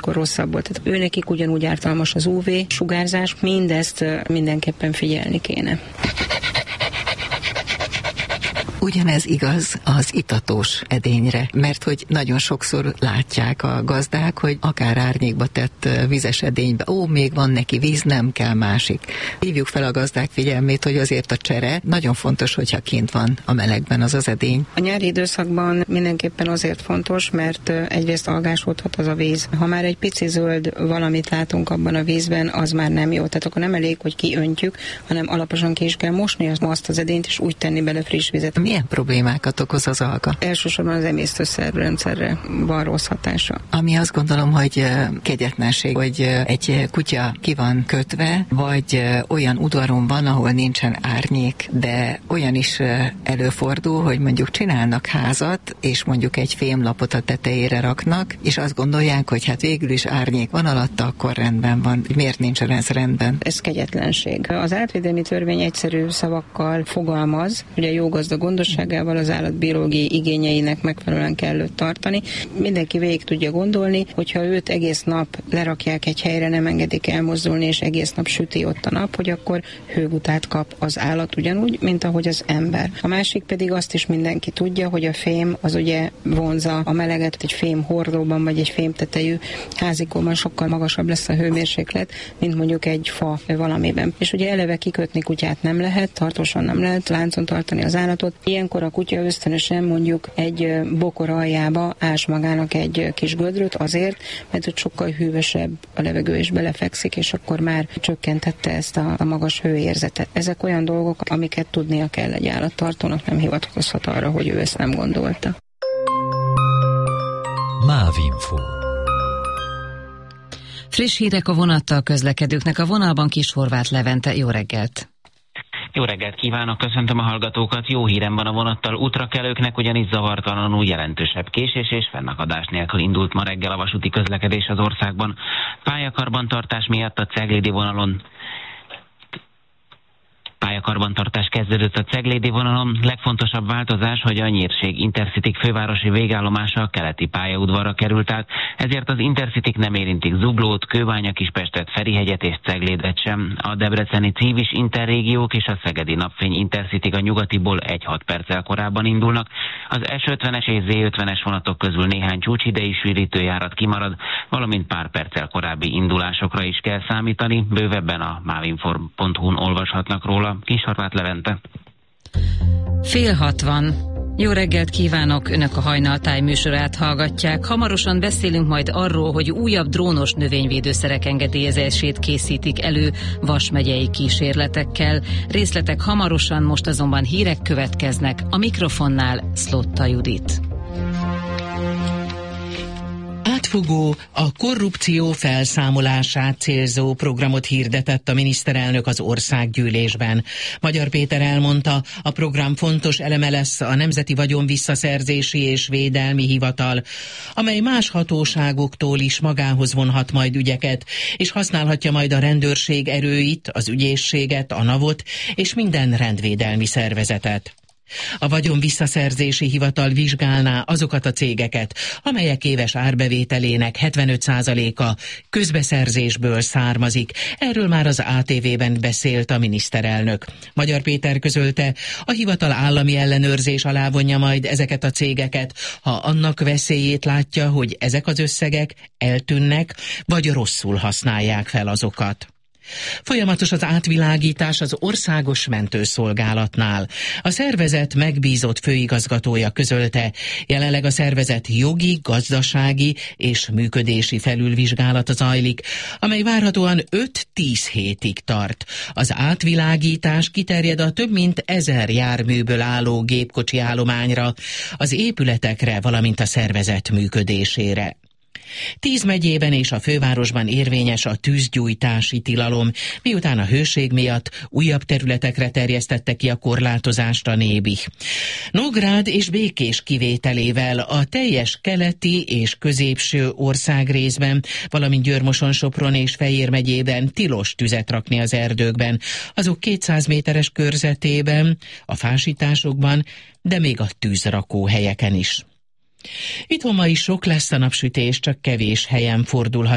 akkor rosszabb volt. Tehát őnekik ugyanúgy ártalmas az UV sugárzás, mindezt mindenképpen figyelni kéne. Ugyanez igaz az itatós edényre, mert hogy nagyon sokszor látják a gazdák, hogy akár árnyékba tett vizes edénybe, még van neki víz, nem kell másik. Hívjuk fel a gazdák figyelmét, hogy azért a csere nagyon fontos, hogyha kint van a melegben az edény. A nyári időszakban mindenképpen azért fontos, mert egyrészt algásodhat az a víz. Ha már egy pici zöld valamit látunk abban a vízben, az már nem jó. Tehát akkor nem elég, hogy kiöntjük, hanem alaposan ki is kell mosni azt az edényt, és úgy tenni bele friss vizet. Milyen problémákat okoz az alga? Elsősorban az emésztőszervrendszerre van rossz hatása. Ami azt gondolom, hogy kegyetlenség, hogy egy kutya ki van kötve, vagy olyan udvaron van, ahol nincsen árnyék, de olyan is előfordul, hogy mondjuk csinálnak házat, és mondjuk egy fémlapot a tetejére raknak, és azt gondolják, hogy hát végül is árnyék van alatta, akkor rendben van. Miért nincsen ez rendben? Ez kegyetlenség. Az állatvédelmi törvény egyszerű szavakkal fogalmaz, hogy a jó gazda gondosságával az állatbiológiai igényeinek megfelelően kell őt tartani. Mindenki végig tudja gondolni, hogyha őt egész nap lerakják egy helyre, nem engedik elmozdulni, és egész nap süti ott a nap, hogy akkor hőgutát kap az állat ugyanúgy, mint ahogy az ember. A másik pedig azt is mindenki tudja, hogy a fém az ugye vonza a meleget, egy fém hordóban vagy egy fém tetejű házikóban sokkal magasabb lesz a hőmérséklet, mint mondjuk egy fa valamiben. És ugye eleve kikötni kutyát nem lehet, tartósan nem lehet láncon tartani az állatot. Ilyenkor a kutya ösztönösen mondjuk egy bokor aljába ás magának egy kis gödröt azért, mert hogy sokkal hűvösebb a levegő és belefekszik, és akkor már csökkentette ezt a magas hőérzetet. Ezek olyan dolgok, amiket tudnia kell egy állattartónak, nem hivatkozhat arra, hogy ő ezt nem gondolta. MÁV-info. Friss hírek a vonattal közlekedőknek, a vonalban Kis Horváth Levente. Jó reggelt! Jó reggelt kívánok, köszöntöm a hallgatókat. Jó hírem van a vonattal útrakelőknek, ugyanis zavartalanul jelentősebb késés és fennakadás nélkül indult ma reggel a vasúti közlekedés az országban. Pályakarbantartás miatt a Ceglédi vonalon pályakarbantartás kezdődött a Ceglédi vonalon. Legfontosabb változás, hogy a Nyírség Intercity fővárosi végállomása a keleti pályaudvarra került át, ezért az Intercityk nem érintik Zuglót, Kőbánya-Kispestet, Ferihegyet és Ceglédet sem. A debreceni Civis Interrégiók és a szegedi Napfény Intercityk a nyugatiból 1-6 perccel korábban indulnak. Az S50-es és Z50-es vonatok közül néhány csúcsidei sűrítőjárat kimarad, valamint pár perccel korábbi indulásokra is kell számítani. Bővebben a mavinform.hu-n olvashatnak róla. Kis Horváth Levente. 5:60. Jó reggelt kívánok! Önök a Hajnaltáj műsorát hallgatják. Hamarosan beszélünk majd arról, hogy újabb drónos növényvédőszerek engedélyezését készítik elő Vas megyei kísérletekkel. Részletek hamarosan, most azonban hírek következnek. A mikrofonnál Szlotta Judit. Átfogó, a korrupció felszámolását célzó programot hirdetett a miniszterelnök az országgyűlésben. Magyar Péter elmondta, a program fontos eleme lesz a Nemzeti Vagyonvisszaszerzési és Védelmi Hivatal, amely más hatóságoktól is magához vonhat majd ügyeket, és használhatja majd a rendőrség erőit, az ügyészséget, a NAV-ot és minden rendvédelmi szervezetet. A Vagyonvisszaszerzési Hivatal vizsgálná azokat a cégeket, amelyek éves árbevételének 75%-a közbeszerzésből származik. Erről már az ATV-ben beszélt a miniszterelnök. Magyar Péter közölte, a hivatal állami ellenőrzés alá vonja majd ezeket a cégeket, ha annak veszélyét látja, hogy ezek az összegek eltűnnek, vagy rosszul használják fel azokat. Folyamatos az átvilágítás az Országos Mentőszolgálatnál. A szervezet megbízott főigazgatója közölte, jelenleg a szervezet jogi, gazdasági és működési felülvizsgálata zajlik, amely várhatóan 5-10 hétig tart. Az átvilágítás kiterjed a több mint 1000 járműből álló gépkocsi állományra, az épületekre, valamint a szervezet működésére. 10 megyében és a fővárosban érvényes a tűzgyújtási tilalom, miután a hőség miatt újabb területekre terjesztette ki a korlátozást a Nébi. Nógrád és Békés kivételével a teljes keleti és középső országrészben, valamint Győr-Moson-Sopron és Fejér megyében tilos tüzet rakni az erdőkben, azok 200 méteres körzetében, a fásításokban, de még a tűzrakó helyeken is. Itthon ma is sok lesz a napsütés, csak kevés helyen fordulhat